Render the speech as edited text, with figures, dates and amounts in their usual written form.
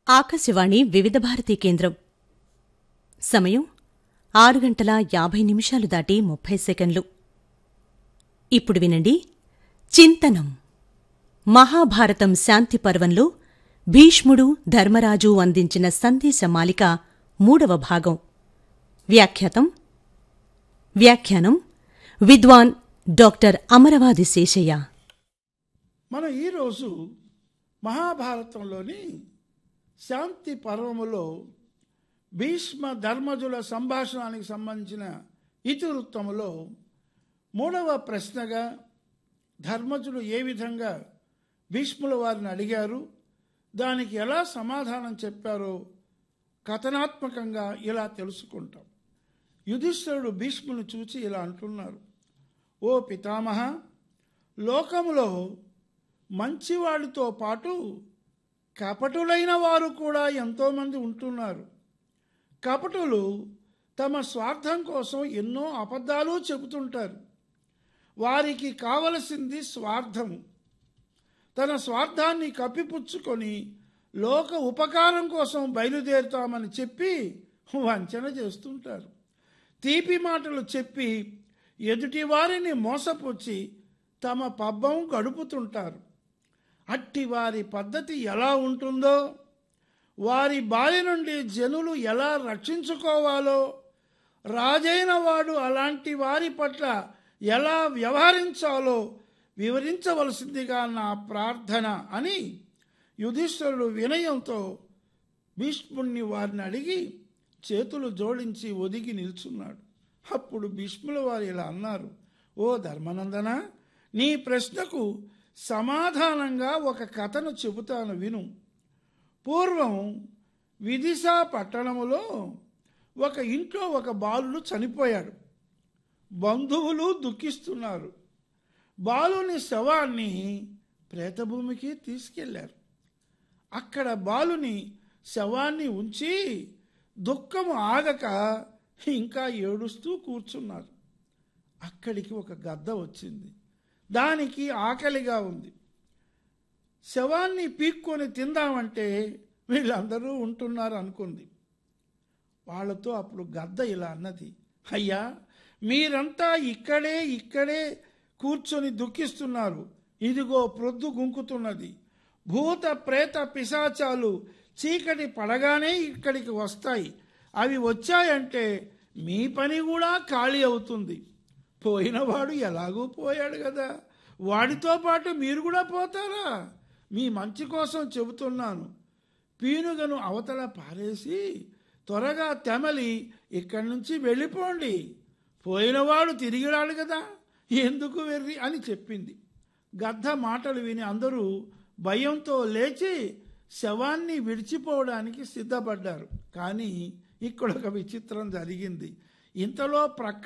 ఆకాశవాణి వివిధ భారతి కేంద్రం. సమయం 6:50 దాటి 30 సెకన్లు. ఇప్పుడు వినండి చింతనం. మహాభారతం శాంతి పర్వంలో భీష్ముడు ధర్మరాజు అందించిన సందేశమాలిక 3వ భాగం. వ్యాఖ్యానం విద్వాన్ డాక్టర్ అమరవాది శేషయ్య. మనం ఈరోజు మహాభారతంలోని శాంతి పర్వములో భీష్మ ధర్మజుల సంభాషణానికి సంబంధించిన ఇతివృత్తములో 3వ ప్రశ్నగా ధర్మజులు ఏ విధంగా భీష్ముల వారిని అడిగారు, దానికి ఎలా సమాధానం చెప్పారో కథనాత్మకంగా ఇలా తెలుసుకుంటాం. యుధిష్ఠిరుడు భీష్ముని చూచి ఇలా అంటున్నారు: ఓ పితామహ, లోకములో మంచివాడితో పాటు కపటులైన వారు కూడా ఎంతోమంది ఉంటున్నారు. కపటులు తమ స్వార్థం కోసం ఎన్నో అబద్ధాలు చెబుతుంటారు. వారికి కావలసింది స్వార్థము. తన స్వార్థాన్ని కప్పిపుచ్చుకొని లోక ఉపకారం కోసం బయలుదేరుతామని చెప్పి వంచన చేస్తుంటారు. తీపి మాటలు చెప్పి ఎదుటివారిని మోసపుచ్చి తమ పబ్బం గడుపుతుంటారు. అట్టి వారి పద్ధతి ఎలా ఉంటుందో, వారి బారి నుండి జనులు ఎలా రక్షించుకోవాలో, రాజైన వాడు అలాంటి వారి పట్ల ఎలా వ్యవహరించాలో వివరించవలసిందిగా నా ప్రార్థన అని యుధిష్ఠిరుడు వినయంతో భీష్ముడిని వారిని అడిగి చేతులు జోడించి ఒదిగి నిల్చున్నాడు. అప్పుడు భీష్ముల వారు ఇలా అన్నారు: ఓ ధర్మనందన, నీ ప్రశ్నకు సమాధానంగా ఒక కథను చెబుతాను విను. పూర్వం విదిశా పట్టణములో ఒక ఇంట్లో ఒక బాలుడు చనిపోయాడు. బంధువులు దుఃఖిస్తున్నారు. బాలుని శవాన్ని ప్రేతభూమికి తీసుకెళ్లారు. అక్కడ బాలుని శవాన్ని ఉంచి దుఃఖము ఆగక ఇంకా ఏడుస్తూ కూర్చున్నారు. అక్కడికి ఒక గద్ద వచ్చింది. దానికి ఆకలిగా ఉంది. శవాన్ని పీక్కొని తిందామంటే వీళ్ళందరూ ఉంటున్నారు అనుకుంది. వాళ్ళతో అప్పుడు గద్ద ఇలా అన్నది: అయ్యా, మీరంతా ఇక్కడే కూర్చొని దుఃఖిస్తున్నారు. ఇదిగో ప్రొద్దు గుంకుతున్నది. భూత ప్రేత పిశాచాలు చీకటి పడగానే ఇక్కడికి వస్తాయి. అవి వచ్చాయంటే మీ పని కూడా ఖాళీ అవుతుంది. పోయినవాడు ఎలాగూ పోయాడు కదా, వాడితో పాటు మీరు కూడా పోతారా? మీ మంచి కోసం చెబుతున్నాను. పీనుగను అవతల పారేసి త్వరగా తెమలి ఇక్కడి నుంచి వెళ్ళిపోండి. పోయినవాడు తిరిగి రాడు కదా, ఎందుకు వెర్రి అని చెప్పింది. గద్ద మాటలు విని అందరూ భయంతో లేచి శవాన్ని విడిచిపోవడానికి సిద్ధపడ్డారు. కానీ ఇక్కడ ఒక విచిత్రం జరిగింది. ఇంతలో ప్రక్క